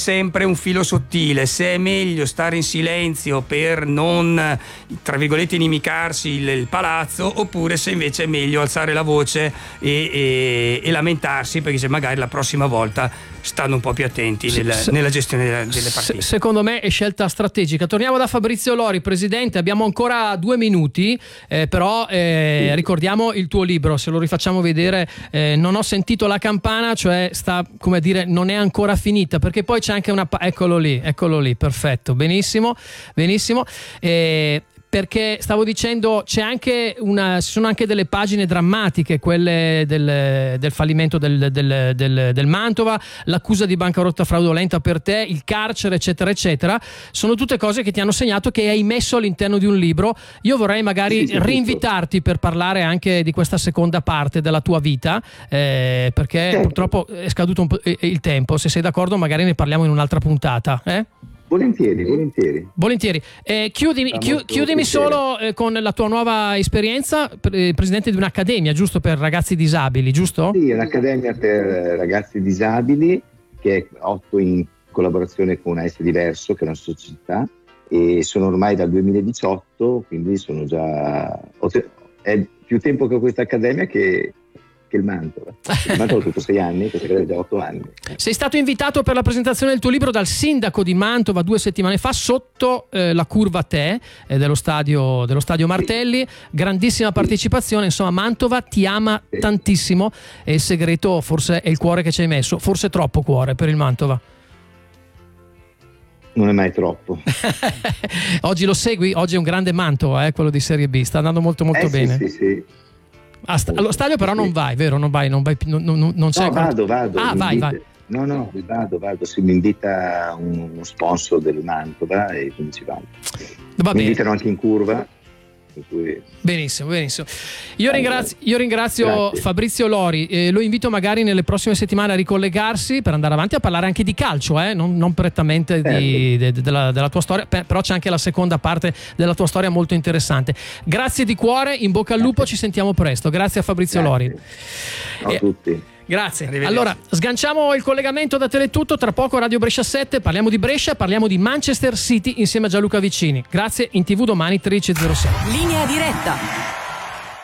sempre un filo sottile, se è meglio stare in silenzio per non, tra virgolette, inimicarsi il palazzo, oppure se invece è meglio alzare la voce e lamentarsi, perché se magari la prossima volta stanno un po' più attenti nella gestione delle partite. Secondo me è scelta strategica. Torniamo da Fabrizio Lori, presidente. Abbiamo ancora 2 minuti, però ricordiamo il tuo libro, se lo rifacciamo vedere. Non ho sentito la campana, cioè sta, come dire, non è ancora finita, perché poi c'è anche eccolo lì, perfetto, benissimo. Perché stavo dicendo, c'è anche ci sono anche delle pagine drammatiche, quelle del fallimento del Mantova, l'accusa di bancarotta fraudolenta per te, il carcere, eccetera eccetera. Sono tutte cose che ti hanno segnato, che hai messo all'interno di un libro. Io vorrei magari rinvitarti per parlare anche di questa seconda parte della tua vita, perché purtroppo è scaduto un po' il tempo. Se sei d'accordo magari ne parliamo in un'altra puntata, Volentieri. Chiudimi solo con la tua nuova esperienza, presidente di un'accademia, giusto, per ragazzi disabili, giusto? Sì, un'accademia per ragazzi disabili che è 8 in collaborazione con AS Diverso, che è una società, e sono ormai dal 2018, quindi sono già è più tempo che ho questa accademia che il Mantova. Il Mantova ha tutto 6 anni, questa accademia già 8 anni. Sei stato invitato per la presentazione del tuo libro dal sindaco di Mantova 2 settimane fa, sotto la curva Te dello stadio Martelli. Grandissima partecipazione, insomma Mantova ti ama tantissimo, e il segreto forse è il cuore che ci hai messo, forse troppo cuore per il Mantova. Non è mai troppo. Oggi lo segui? Oggi è un grande Mantova, quello di Serie B, sta andando molto bene. Sì. Allo stadio però non vai, vero? Non sei vado. Vai. No, vado. Se mi invita uno sponsor del Mantova, e quindi ci vado. Mi invitano anche in curva. Benissimo. Io ringrazio Fabrizio Lori, lo invito magari nelle prossime settimane a ricollegarsi per andare avanti a parlare anche di calcio, non prettamente della tua storia, però c'è anche la seconda parte della tua storia molto interessante. Grazie di cuore, in bocca al lupo, ci sentiamo presto. Grazie a Fabrizio Lori. Ciao a tutti. Grazie. Allora, sganciamo il collegamento da Teletutto, tra poco Radio Brescia 7, parliamo di Brescia, parliamo di Manchester City insieme a Gianluca Vicini. Grazie, in TV domani 13.06. Linea diretta.